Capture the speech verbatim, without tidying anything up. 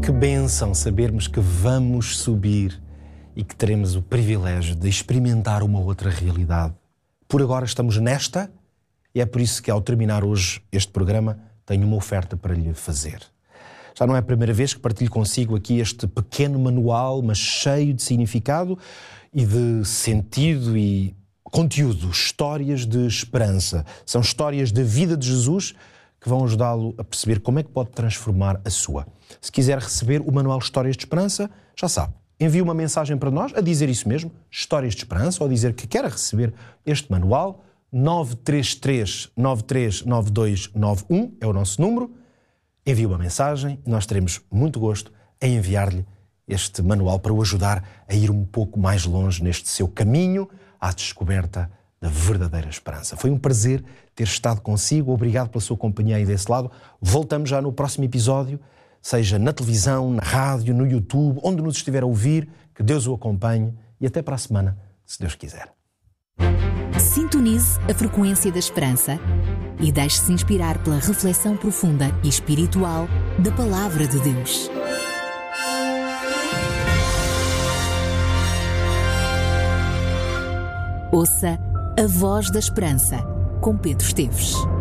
Que bênção sabermos que vamos subir e que teremos o privilégio de experimentar uma outra realidade. Por agora estamos nesta e é por isso que ao terminar hoje este programa tenho uma oferta para lhe fazer. Já não é a primeira vez que partilho consigo aqui este pequeno manual, mas cheio de significado e de sentido e conteúdo, histórias de esperança. São histórias da vida de Jesus que vão ajudá-lo a perceber como é que pode transformar a sua. Se quiser receber o manual Histórias de Esperança, já sabe, envie uma mensagem para nós a dizer isso mesmo, Histórias de Esperança, ou dizer que quer receber este manual. Nove três três, nove três nove dois nove um é o nosso número. Envie uma mensagem e nós teremos muito gosto em enviar-lhe este manual para o ajudar a ir um pouco mais longe neste seu caminho à descoberta da verdadeira esperança. Foi um prazer ter estado consigo. Obrigado pela sua companhia aí desse lado. Voltamos já no próximo episódio, seja na televisão, na rádio, no YouTube, onde nos estiver a ouvir. Que Deus o acompanhe e até para a semana, se Deus quiser. Sintonize a frequência da esperança e deixe-se inspirar pela reflexão profunda e espiritual da Palavra de Deus. Ouça A Voz da Esperança, com Pedro Esteves.